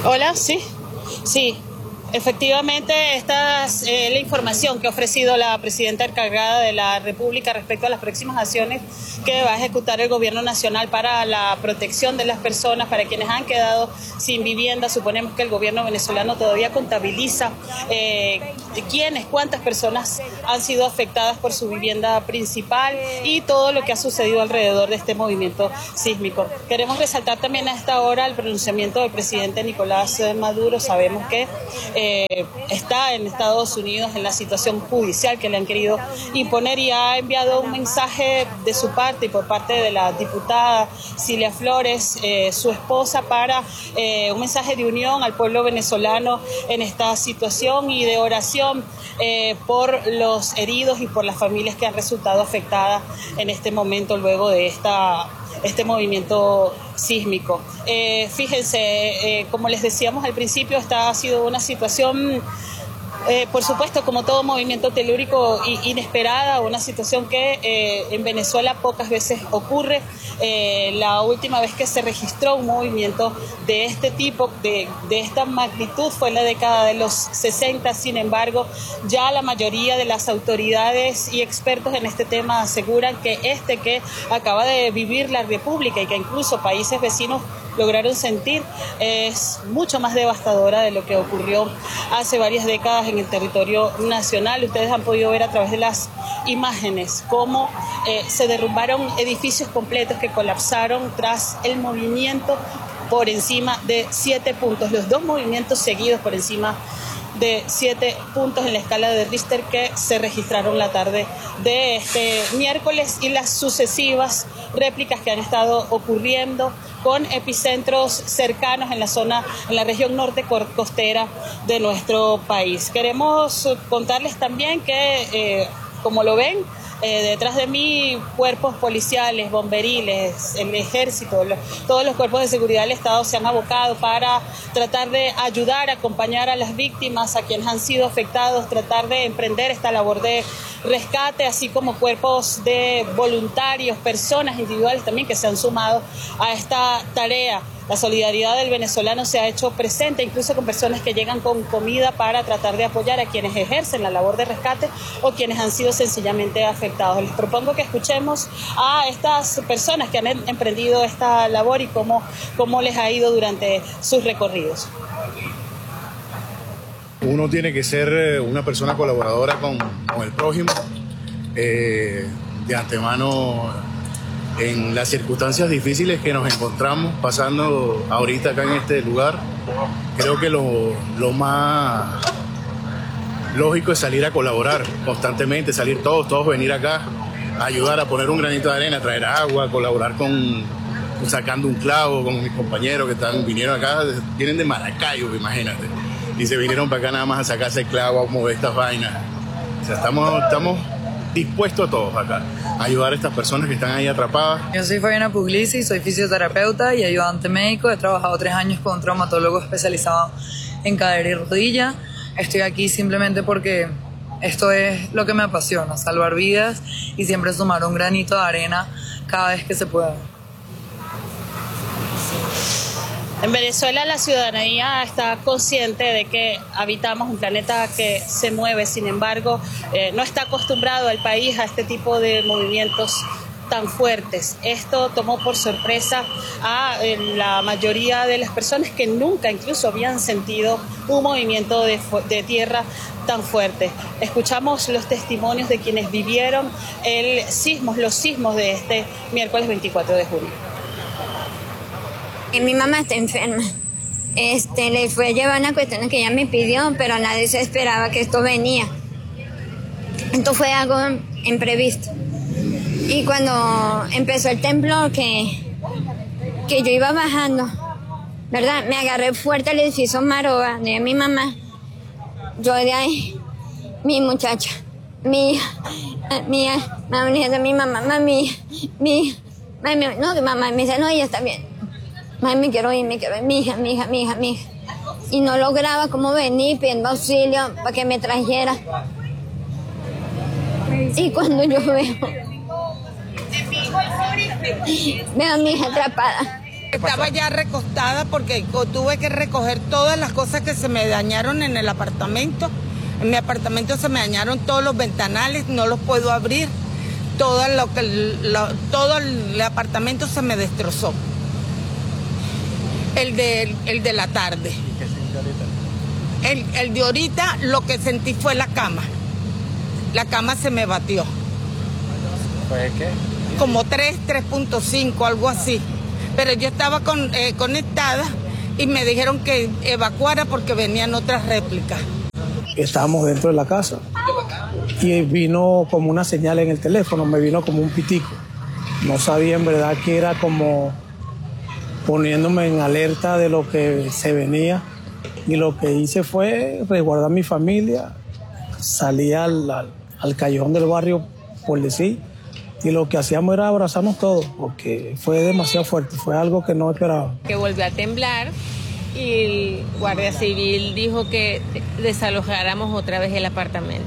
Hola, sí, sí. Efectivamente, esta es la información que ha ofrecido la presidenta encargada de la República respecto a las próximas acciones que va a ejecutar el gobierno nacional para la protección de las personas, para quienes han quedado sin vivienda. Suponemos que el gobierno venezolano todavía contabiliza cuántas personas han sido afectadas por su vivienda principal y todo lo que ha sucedido alrededor de este movimiento sísmico. Queremos resaltar también a esta hora el pronunciamiento del presidente Nicolás Maduro. Sabemos que está en Estados Unidos en la situación judicial que le han querido imponer y ha enviado un mensaje de su parte y por parte de la diputada Cilia Flores, su esposa, para un mensaje de unión al pueblo venezolano en esta situación y de oración por los heridos y por las familias que han resultado afectadas en este momento luego de este movimiento sísmico. Fíjense, como les decíamos al principio, esta ha sido una situación, por supuesto, como todo movimiento telúrico, inesperada, una situación que en Venezuela pocas veces ocurre. La última vez que se registró un movimiento de este tipo, de esta magnitud, fue en la década de los 60. Sin embargo, ya la mayoría de las autoridades y expertos en este tema aseguran que que acaba de vivir la República y que incluso países vecinos lograron sentir es mucho más devastadora de lo que ocurrió hace varias décadas en el territorio nacional. Ustedes han podido ver a través de las imágenes cómo se derrumbaron edificios completos que colapsaron tras el movimiento por encima de 7 puntos, los dos movimientos seguidos por encima de 7 puntos en la escala de Richter que se registraron la tarde de este miércoles, y las sucesivas réplicas que han estado ocurriendo con epicentros cercanos en la región norte costera de nuestro país. Queremos contarles también que, como lo ven, detrás de mí, cuerpos policiales, bomberiles, el ejército, todos los cuerpos de seguridad del Estado se han abocado para tratar de ayudar, acompañar a las víctimas, a quienes han sido afectados, tratar de emprender esta labor de rescate, así como cuerpos de voluntarios, personas individuales también que se han sumado a esta tarea. La solidaridad del venezolano se ha hecho presente, incluso con personas que llegan con comida para tratar de apoyar a quienes ejercen la labor de rescate o quienes han sido sencillamente afectados. Les propongo que escuchemos a estas personas que han emprendido esta labor y cómo les ha ido durante sus recorridos. Uno tiene que ser una persona colaboradora con el prójimo. De antemano, en las circunstancias difíciles que nos encontramos pasando ahorita acá en este lugar, creo que lo más lógico es salir a colaborar constantemente, salir todos venir acá, ayudar a poner un granito de arena, traer agua, colaborar sacando un clavo con mis compañeros que vinieron acá, vienen de Maracaibo, imagínate, y se vinieron para acá nada más a sacarse el clavo, a mover estas vainas. O sea, estamos dispuestos a todos acá a ayudar a estas personas que están ahí atrapadas. Yo soy Fabiana Puglisi, soy fisioterapeuta y ayudante médico. He trabajado 3 años con un traumatólogo especializado en cadera y rodilla. Estoy aquí simplemente porque esto es lo que me apasiona, salvar vidas y siempre sumar un granito de arena cada vez que se pueda. En Venezuela la ciudadanía está consciente de que habitamos un planeta que se mueve. Sin embargo, no está acostumbrado el país a este tipo de movimientos tan fuertes. Esto tomó por sorpresa a la mayoría de las personas que nunca incluso habían sentido un movimiento de tierra tan fuerte. Escuchamos los testimonios de quienes vivieron los sismos de este miércoles 24 de junio. Mi mamá está enferma. Le fue a llevar una cuestión que ella me pidió, pero nadie se esperaba que esto venía. Esto fue algo imprevisto. Y cuando empezó el temblor, que yo iba bajando, ¿verdad? Me agarré fuerte al edificio Maroba de mi mamá. Yo de ahí, mi muchacha, mi hija, mi mamá, mami, no, que mamá me dice, no, ella está bien. Mami, me quiero ir, mi hija. Y no lograba como venir pidiendo auxilio para que me trajera. Y cuando yo veo a mi hija atrapada. Estaba ya recostada porque tuve que recoger todas las cosas que se me dañaron en el apartamento. En mi apartamento se me dañaron todos los ventanales, no los puedo abrir. Todo el apartamento se me destrozó. El de la tarde. ¿Y qué sintió ahorita? El de ahorita lo que sentí fue la cama. La cama se me batió. ¿Fue qué? Como 3.5, algo así. Pero yo estaba conectada y me dijeron que evacuara porque venían otras réplicas. Estábamos dentro de la casa y vino como una señal en el teléfono, me vino como un pitico. No sabía en verdad que era, como poniéndome en alerta de lo que se venía, y lo que hice fue resguardar a mi familia. Salí al callejón del barrio, por decir, y lo que hacíamos era abrazarnos todos, porque fue demasiado fuerte, fue algo que no esperaba. Que volvió a temblar y el Guardia Civil dijo que desalojáramos otra vez el apartamento.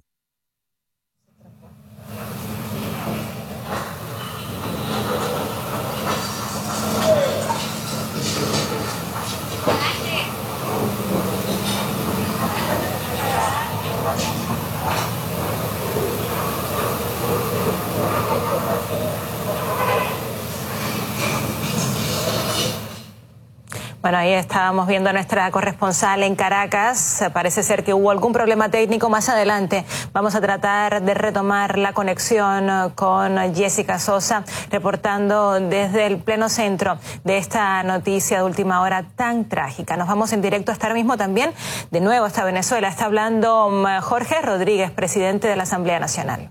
Bueno, ahí estábamos viendo a nuestra corresponsal en Caracas. Parece ser que hubo algún problema técnico. Más adelante vamos a tratar de retomar la conexión con Jessica Sosa, reportando desde el pleno centro de esta noticia de última hora tan trágica. Nos vamos en directo hasta ahora mismo también, de nuevo hasta Venezuela. Está hablando Jorge Rodríguez, presidente de la Asamblea Nacional.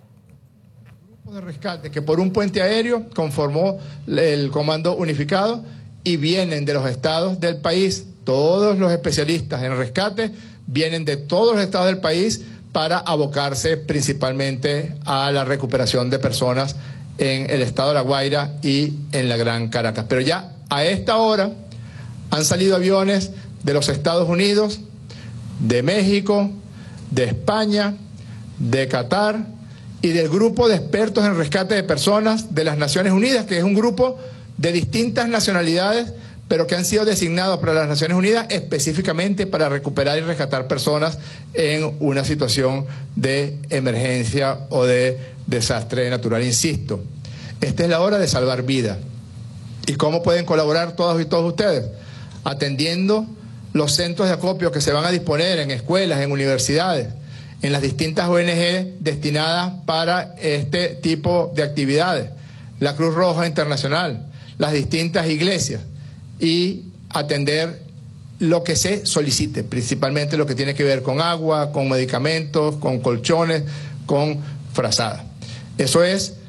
De rescate que por un puente aéreo conformó el Comando Unificado, y vienen de los estados del país. Todos los especialistas en rescate vienen de todos los estados del país para abocarse principalmente a la recuperación de personas en el estado de La Guaira y en la Gran Caracas. Pero ya a esta hora han salido aviones de los Estados Unidos, de México, de España, de Qatar y del grupo de expertos en rescate de personas de las Naciones Unidas, que es un grupo de distintas nacionalidades, pero que han sido designados para las Naciones Unidas específicamente para recuperar y rescatar personas en una situación de emergencia o de desastre natural. Insisto, esta es la hora de salvar vidas. ¿Y cómo pueden colaborar todas y todos ustedes? Atendiendo los centros de acopio que se van a disponer en escuelas, en universidades, en las distintas ONG destinadas para este tipo de actividades, la Cruz Roja Internacional, las distintas iglesias, y atender lo que se solicite, principalmente lo que tiene que ver con agua, con medicamentos, con colchones, con frazadas. Eso es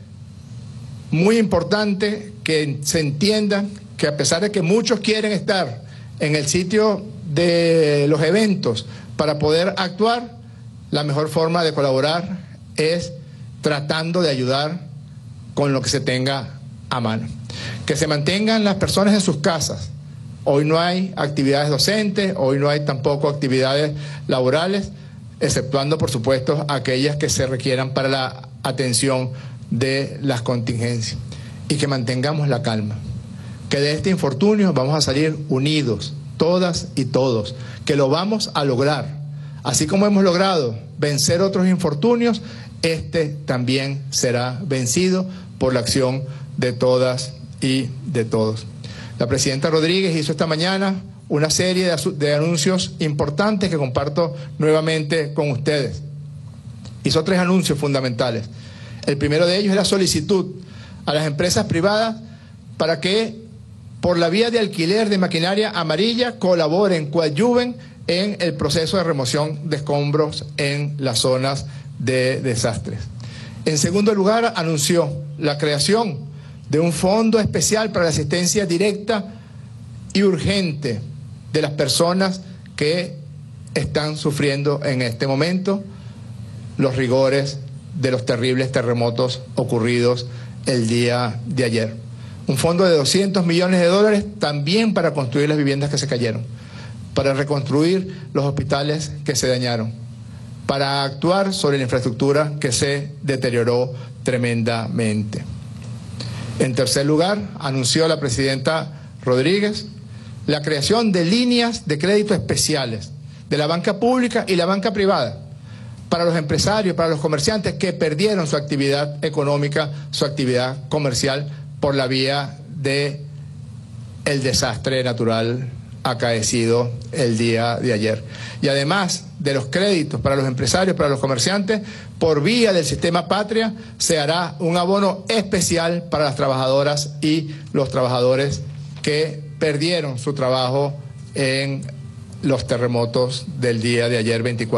muy importante que se entienda que a pesar de que muchos quieren estar en el sitio de los eventos para poder actuar, la mejor forma de colaborar es tratando de ayudar con lo que se tenga a mano. Que se mantengan las personas en sus casas. Hoy no hay actividades docentes, hoy no hay tampoco actividades laborales, exceptuando, por supuesto, aquellas que se requieran para la atención de las contingencias. Y que mantengamos la calma. Que de este infortunio vamos a salir unidos, todas y todos. Que lo vamos a lograr. Así como hemos logrado vencer otros infortunios, este también será vencido por la acción de todas y de todos. La presidenta Rodríguez hizo esta mañana una serie de anuncios importantes que comparto nuevamente con ustedes. Hizo 3 anuncios fundamentales. El primero de ellos es la solicitud a las empresas privadas para que por la vía de alquiler de maquinaria amarilla colaboren, coadyuven en el proceso de remoción de escombros en las zonas de desastres. En segundo lugar, anunció la creación de un fondo especial para la asistencia directa y urgente de las personas que están sufriendo en este momento los rigores de los terribles terremotos ocurridos el día de ayer. Un fondo de $200 millones también para construir las viviendas que se cayeron, para reconstruir los hospitales que se dañaron, para actuar sobre la infraestructura que se deterioró tremendamente. En tercer lugar, anunció la presidenta Rodríguez, la creación de líneas de crédito especiales de la banca pública y la banca privada para los empresarios, para los comerciantes que perdieron su actividad económica, su actividad comercial por la vía de el desastre natural acaecido el día de ayer. Y además de los créditos para los empresarios, para los comerciantes, por vía del sistema Patria, se hará un abono especial para las trabajadoras y los trabajadores que perdieron su trabajo en los terremotos del día de ayer 24.